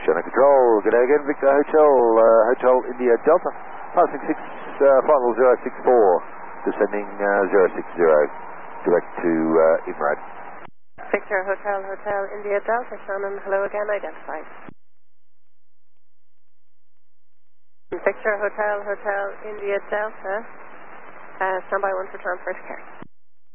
Channel Control, good day again, Victor Hotel, Hotel India Delta, passing final 064, descending 060, direct to Imrad. Victor Hotel, Hotel India Delta, Shannon, hello again, identified. Victor Hotel, Hotel India Delta, standby 1 for transfer to care.